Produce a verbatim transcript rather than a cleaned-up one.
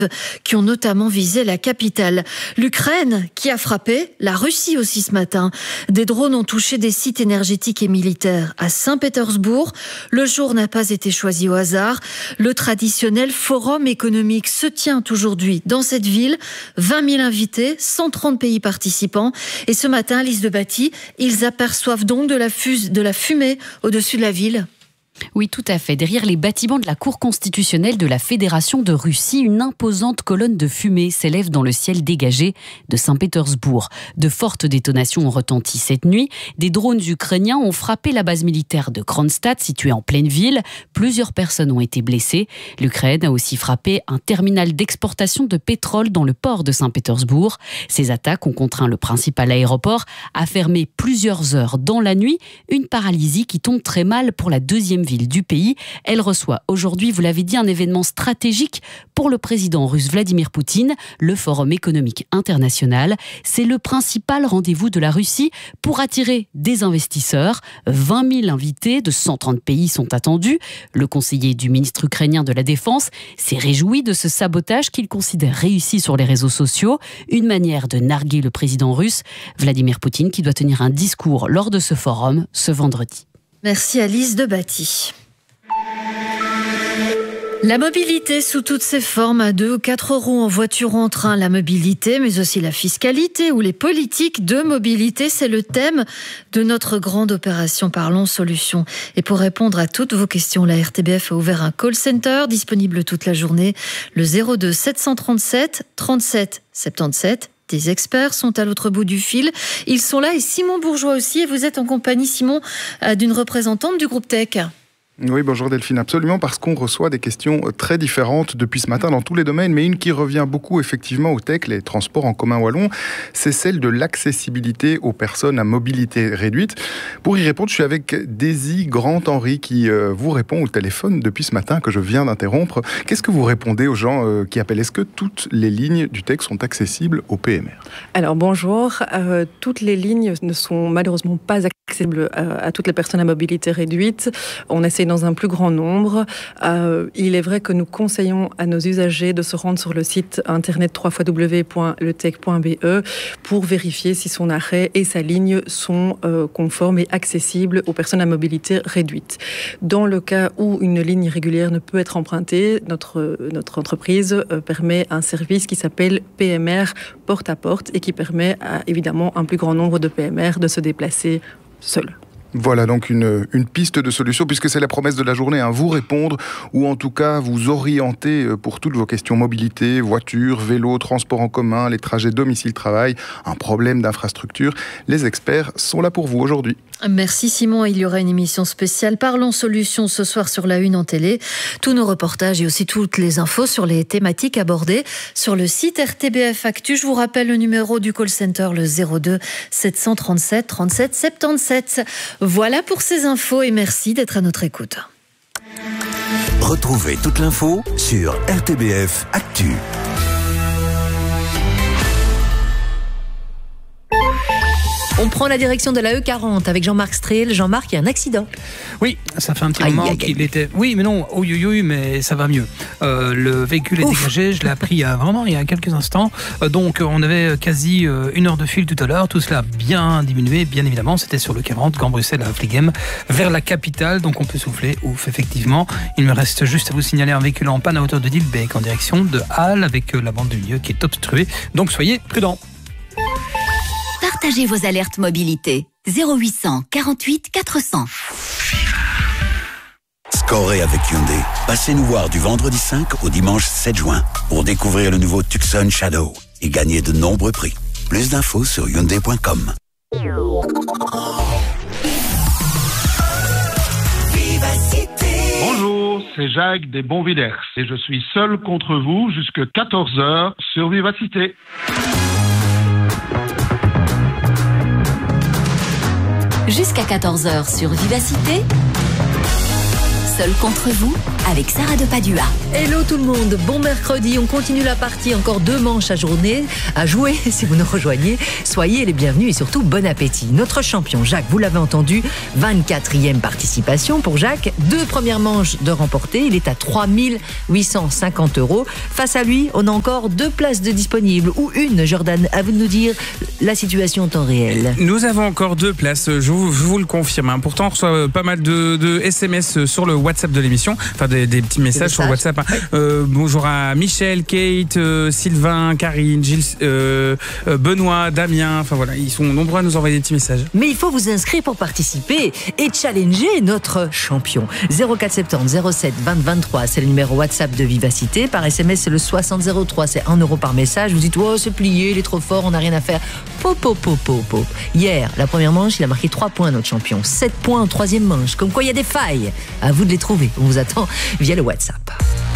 qui ont notamment visé la capitale. L'Ukraine qui a frappé, la Russie aussi ce matin. Des drones ont touché des sites énergétiques et militaires à Saint-Pétersbourg. Le jour n'a pas été choisi au hasard. Le traditionnel forum économique se tient aujourd'hui dans cette ville. vingt mille invités, cent trente pays participants. Et ce matin, Lise Debatty, ils aperçoivent donc de la, fuse, de la fumée au-dessus de la ville. Oui, tout à fait. Derrière les bâtiments de la Cour constitutionnelle de la Fédération de Russie, une imposante colonne de fumée s'élève dans le ciel dégagé de Saint-Pétersbourg. De fortes détonations ont retenti cette nuit. Des drones ukrainiens ont frappé la base militaire de Kronstadt, située en pleine ville. Plusieurs personnes ont été blessées. L'Ukraine a aussi frappé un terminal d'exportation de pétrole dans le port de Saint-Pétersbourg. Ces attaques ont contraint le principal aéroport à fermer plusieurs heures dans la nuit. Une paralysie qui tombe très mal pour la deuxième ville du pays. Elle reçoit aujourd'hui, vous l'avez dit, un événement stratégique pour le président russe Vladimir Poutine, le Forum économique international. C'est le principal rendez-vous de la Russie pour attirer des investisseurs. vingt mille invités de cent trente pays sont attendus. Le conseiller du ministre ukrainien de la Défense s'est réjoui de ce sabotage qu'il considère réussi sur les réseaux sociaux. Une manière de narguer le président russe, Vladimir Poutine, qui doit tenir un discours lors de ce forum ce vendredi. Merci Alice Debatty. La mobilité sous toutes ses formes, à deux ou quatre roues, en voiture ou en train, la mobilité, mais aussi la fiscalité ou les politiques de mobilité, c'est le thème de notre grande opération Parlons Solutions. Et pour répondre à toutes vos questions, la R T B F a ouvert un call center disponible toute la journée, le zéro deux sept cent trente-sept trente-sept soixante-dix-sept. Des experts sont à l'autre bout du fil. Ils sont là et Simon Bourgeois aussi. Et vous êtes en compagnie, Simon, d'une représentante du groupe Tech. Oui, bonjour Delphine, absolument, parce qu'on reçoit des questions très différentes depuis ce matin dans tous les domaines, mais une qui revient beaucoup effectivement au Tech, les transports en commun wallons, c'est celle de l'accessibilité aux personnes à mobilité réduite. Pour y répondre, je suis avec Daisy Grand-Henri qui euh, vous répond au téléphone depuis ce matin que je viens d'interrompre. Qu'est-ce que vous répondez aux gens euh, qui appellent? Est-ce que toutes les lignes du Tech sont accessibles au P M R? Alors bonjour, euh, toutes les lignes ne sont malheureusement pas accessibles à, à toutes les personnes à mobilité réduite. On essaie dans un plus grand nombre. Euh, il est vrai que nous conseillons à nos usagers de se rendre sur le site internet w w w point le tech point b e pour vérifier si son arrêt et sa ligne sont euh, conformes et accessibles aux personnes à mobilité réduite. Dans le cas où une ligne régulière ne peut être empruntée, notre, notre entreprise euh, permet un service qui s'appelle P M R porte à porte et qui permet à évidemment un plus grand nombre de P M R de se déplacer seuls. Voilà donc une, une piste de solution, puisque c'est la promesse de la journée, hein, vous répondre ou en tout cas vous orienter pour toutes vos questions mobilité, voiture, vélo, transport en commun, les trajets domicile-travail, un problème d'infrastructure. Les experts sont là pour vous aujourd'hui. Merci Simon. Il y aura une émission spéciale Parlons Solutions ce soir sur la Une en télé. Tous nos reportages et aussi toutes les infos sur les thématiques abordées sur le site R T B F Actu. Je vous rappelle le numéro du call center, le zéro deux sept cent trente-sept trente-sept soixante-dix-sept. Voilà pour ces infos et merci d'être à notre écoute. Retrouvez toute l'info sur R T B F Actu. On prend la direction de la E quarante avec Jean-Marc Strehl. Jean-Marc, il y a un accident. Oui, ça fait un petit aïe, moment aïe, aïe. qu'il était... Oui, mais non, oui, oui, oui, mais ça va mieux. Euh, le véhicule est Ouf. dégagé, je l'ai appris il y a, vraiment il y a quelques instants. Euh, donc, on avait quasi euh, une heure de fil tout à l'heure. Tout cela a bien diminué, bien évidemment. C'était sur le quarante, Gand-Bruxelles à Vliegem, vers la capitale. Donc, on peut souffler. Ouf, effectivement. Il me reste juste à vous signaler un véhicule en panne à hauteur de Dilbeek en direction de Halle avec euh, la bande du milieu qui est obstruée. Donc, soyez prudents. Partagez vos alertes mobilité. zéro huit cent quarante-huit quatre cents. Scorez avec Hyundai. Passez nous voir du vendredi cinq au dimanche sept juin pour découvrir le nouveau Tucson Shadow et gagner de nombreux prix. Plus d'infos sur hyundai point com. Bonjour, c'est Jacques des Bonvillers et je suis seul contre vous jusqu'à quatorze heures sur Vivacité. Jusqu'à quatorze heures sur Vivacité, Seul contre vous avec Sarah de Padua. Hello tout le monde, bon mercredi, on continue la partie, encore deux manches à journée, à jouer si vous nous rejoignez. Soyez les bienvenus et surtout bon appétit. Notre champion Jacques, vous l'avez entendu, vingt-quatrième participation pour Jacques, deux premières manches de remporter, il est à trois mille huit cent cinquante euros. Face à lui, on a encore deux places de disponibles, ou une, Jordan, à vous de nous dire la situation en temps réel. Nous avons encore deux places, je vous, je vous le confirme. Pourtant, on reçoit pas mal de, de S M S sur le WhatsApp de l'émission, enfin des, des petits messages, messages sur le WhatsApp. Hein. Oui. Euh, bonjour à Michel, Kate, euh, Sylvain, Karine, Gilles, euh, euh, Benoît, Damien, enfin voilà, ils sont nombreux à nous envoyer des petits messages. Mais il faut vous inscrire pour participer et challenger notre champion. zéro quatre soixante-dix zéro sept vingt vingt-trois, c'est le numéro WhatsApp de Vivacité. Par S M S, c'est le soixante zéro trois, c'est un euro par message. Vous dites, oh, c'est plié, il est trop fort, on n'a rien à faire. Po, po, po, po, po. Hier, la première manche, il a marqué trois points, notre champion. sept points en troisième manche. Comme quoi, il y a des failles. À vous de les trouver. On vous attend via le WhatsApp.